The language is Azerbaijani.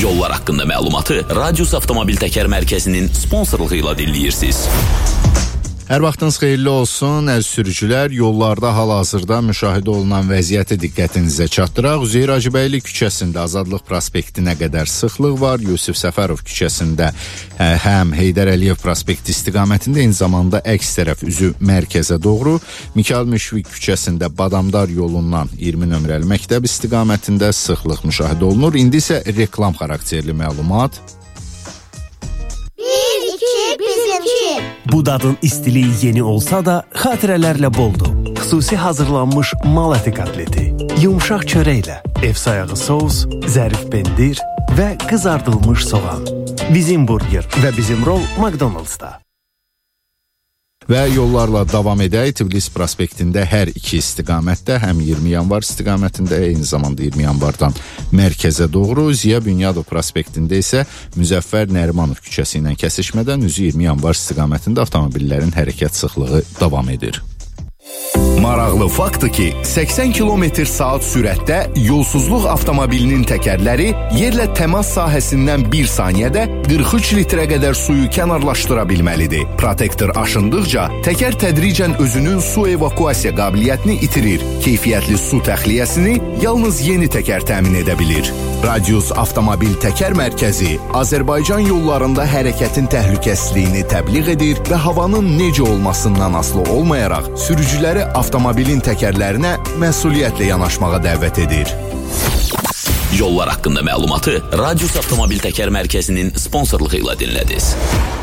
Yollar haqqında məlumatı Radius Avtomobil Təkər Mərkəzinin sponsorluğu ilə dinləyirsiniz. Hər vaxtınız xeyirli olsun, əziz sürücülər. Yollarda hal-hazırda müşahidə olunan vəziyyəti diqqətinizə çatdıraq. Üzeyir Hacıbəyli küçəsində Azadlıq prospektinə qədər sıxlıq var. Yusif Səfərov küçəsində həm Heydər Əliyev prospekti istiqamətində, eyni zamanda əks tərəf üzü mərkəzə doğru. Mikayıl Müşfiq küçəsində Badamdar yolundan 20 nömrəli məktəb istiqamətində sıxlıq müşahidə olunur. İndi isə reklam xarakterli məlumat. Bu dadın istiliyi yeni olsa da xatirələrlə boldur. Xüsusi hazırlanmış mal əti kotleti, yumşaq çörəklə, ev sayağı sos, zərif pendir və qızardılmış soğan. Bizim burger və bizim rol McDonald's-da. Və yollarla davam edək. Tiflis prospektində hər iki istiqamətdə, həm 20 yanvar istiqamətində, eyni zamanda 20 yanvardan mərkəzə doğru, Ziya Bünyadov prospektində isə Müzəffər Nərimanov küçəsi ilə kəsişmədən üzü 20 yanvar istiqamətində avtomobillərin hərəkət sıxlığı davam edir. Maraqlı faktdır ki, 80 km/saat sürətdə yolsuzluq avtomobilinin təkərləri yerlə təmas sahəsindən 1 saniyədə 43 litrə qədər suyu kənarlaşdıra bilməlidir. Protektor aşındıqca təkər tədricən özünün su evakuasiya qabiliyyətini itirir. Keyfiyyətli su təxliyəsini yalnız yeni təkər təmin edə bilir. Radius Avtomobil Təkər Mərkəzi Azərbaycan yollarında hərəkətin təhlükəsizliyini təbliğ edir və havanın necə olmasından asılı olmayaraq sürücüləri avtomobilin təkərlərinə məsuliyyətlə yanaşmağa dəvət edir. Yollar haqqında məlumatı Radius Avtomobil Təkər Mərkəzinin sponsorluğu ilə dinlədiniz.